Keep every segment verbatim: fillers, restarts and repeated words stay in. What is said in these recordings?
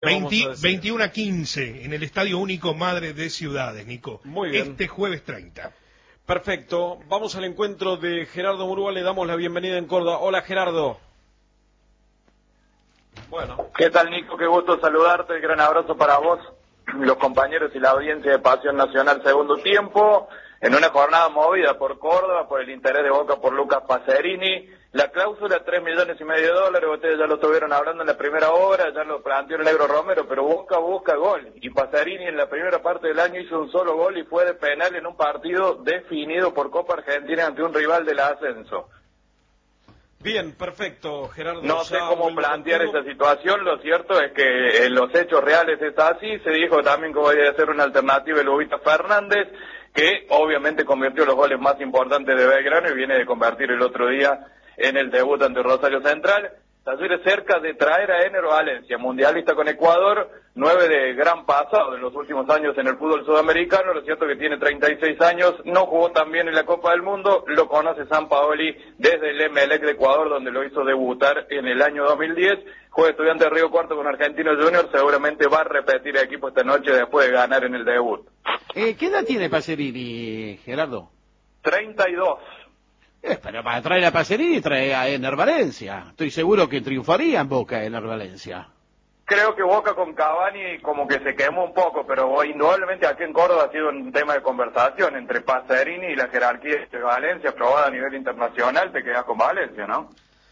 veinte, veintiuno a quince en el Estadio Único Madre de Ciudades, Nico. Muy bien. Este jueves treinta. Perfecto. Vamos al encuentro de Gerardo Murúa. Le damos la bienvenida en Córdoba. Hola, Gerardo. Bueno. ¿Qué tal, Nico? Qué gusto saludarte. Gran abrazo para vos, los compañeros y la audiencia de Pasión Nacional Segundo Tiempo. En una jornada movida por Córdoba, por el interés de Boca por Lucas Pacerini. La cláusula, tres millones y medio de dólares, ustedes ya lo estuvieron hablando en la primera hora, ya lo planteó el Negro Romero, pero Boca busca gol. Y Pacerini en la primera parte del año hizo un solo gol y fue de penal en un partido definido por Copa Argentina ante un rival del ascenso. Bien, perfecto, Gerardo. No sé cómo plantear esa situación, lo cierto es que en los hechos reales es así. Se dijo también que podría ser una alternativa el Lobita Fernández, que obviamente convirtió los goles más importantes de Belgrano y viene de convertir el otro día en el debut ante Rosario Central. Talleres cerca de traer a Ener Valencia, mundialista con Ecuador, nueve de gran pasado en los últimos años en el fútbol sudamericano. Lo cierto es que tiene treinta y seis años, no jugó tan bien en la Copa del Mundo, lo conoce Sampaoli desde el Emelec de Ecuador, donde lo hizo debutar en el año dos mil diez. Juega Estudiante de Río Cuarto con Argentinos Juniors, seguramente va a repetir el equipo esta noche después de ganar en el debut. Eh, ¿Qué edad tiene Pacerini, Gerardo? treinta y dos. Eh, pero para traer a Pacerini trae a Ener Valencia. Estoy seguro que triunfaría en Boca Ener Valencia. Creo que Boca con Cavani como que se quemó un poco, pero indudablemente aquí en Córdoba ha sido un tema de conversación entre Pacerini y la jerarquía de Valencia, probada a nivel internacional. Te quedas con Valencia, ¿no?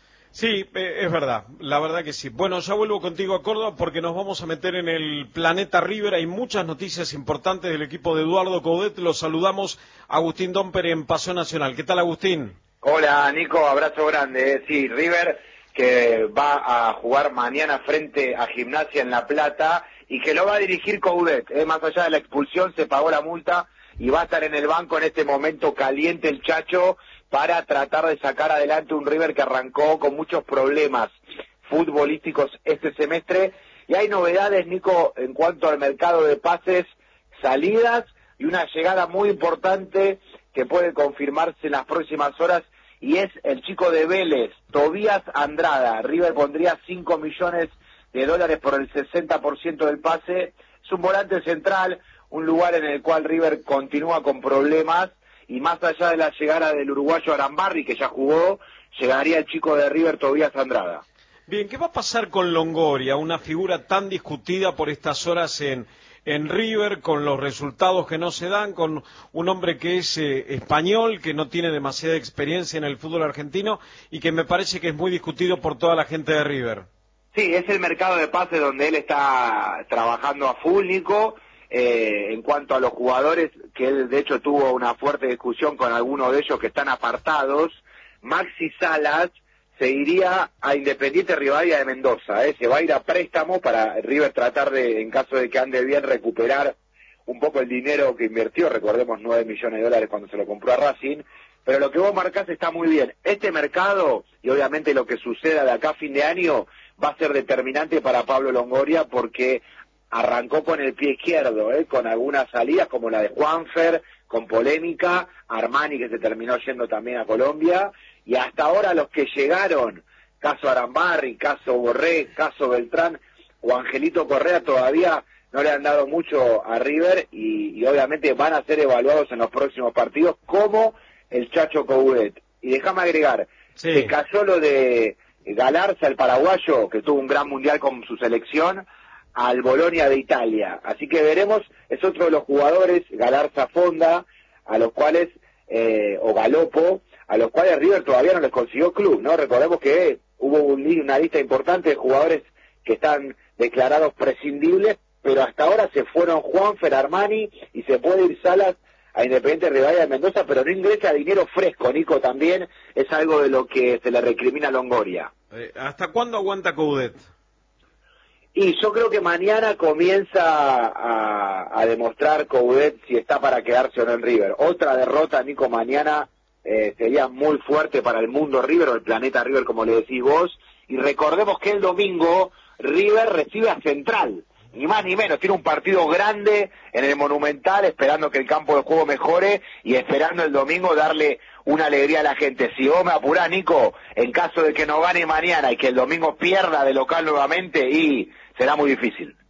Sí, eh, es verdad, la verdad que sí. Bueno, ya vuelvo contigo a Córdoba porque nos vamos a meter en el planeta River. Hay muchas noticias importantes del equipo de Eduardo Coudet. Los saludamos. Agustín Domper en Pasión Nacional. ¿Qué tal, Agustín? Hola, Nico, abrazo grande. Sí, River que va a jugar mañana frente a Gimnasia en La Plata y que lo va a dirigir Coudet. Eh, más allá de la expulsión, se pagó la multa y va a estar en el banco en este momento caliente el Chacho para tratar de sacar adelante un River que arrancó con muchos problemas futbolísticos este semestre. Y hay novedades, Nico, en cuanto al mercado de pases, salidas y una llegada muy importante que puede confirmarse en las próximas horas, y es el chico de Vélez, Tobías Andrada. River pondría cinco millones de dólares por el sesenta por ciento del pase. Es un volante central, un lugar en el cual River continúa con problemas, y más allá de la llegada del uruguayo Arambarri, que ya jugó, llegaría el chico de River, Tobías Andrada. Bien, ¿qué va a pasar con Longoria, una figura tan discutida por estas horas en, en River, con los resultados que no se dan, con un hombre que es eh, español, que no tiene demasiada experiencia en el fútbol argentino y que me parece que es muy discutido por toda la gente de River? Sí, es el mercado de pases donde él está trabajando a full, Nico. Eh, en cuanto a los jugadores, que él de hecho tuvo una fuerte discusión con algunos de ellos que están apartados, Maxi Salas se iría a Independiente Rivadavia de Mendoza, ¿eh? Se va a ir a préstamo para River tratar de, en caso de que ande bien, recuperar un poco el dinero que invirtió. Recordemos nueve millones de dólares cuando se lo compró a Racing, pero lo que vos marcás está muy bien. Este mercado, y obviamente lo que suceda de acá a fin de año, va a ser determinante para Pablo Longoria, porque arrancó con el pie izquierdo, ¿eh? Con algunas salidas como la de Juanfer, con polémica, Armani que se terminó yendo también a Colombia, y hasta ahora los que llegaron, caso Arambarri, caso Borré, caso Beltrán o Angelito Correa, todavía no le han dado mucho a River, y, y obviamente van a ser evaluados en los próximos partidos, como el Chacho Coudet. Y déjame agregar, sí. Se cayó lo de Galarza, el paraguayo, que tuvo un gran mundial con su selección, al Bolonia de Italia. Así que veremos, es otro de los jugadores, Galarza Fonda, a los cuales, eh, o Galopo, a los cuales River todavía no les consiguió club, ¿no? Recordemos que hubo un, una lista importante de jugadores que están declarados prescindibles, pero hasta ahora se fueron Juanfer, Armani, y se puede ir Salas a Independiente Rivadavia de Mendoza, pero no ingresa dinero fresco, Nico, también es algo de lo que se le recrimina a Longoria. Eh, ¿Hasta cuándo aguanta Coudet? Y yo creo que mañana comienza a, a demostrar Coudet si está para quedarse o no en River. Otra derrota, Nico, mañana eh, sería muy fuerte para el mundo River, o el planeta River, como le decís vos. Y recordemos que el domingo River recibe a Central, ni más ni menos. Tiene un partido grande en el Monumental, esperando que el campo de juego mejore y esperando el domingo darle una alegría a la gente. Si vos me apurás, Nico, en caso de que no gane mañana y que el domingo pierda de local nuevamente, y será muy difícil.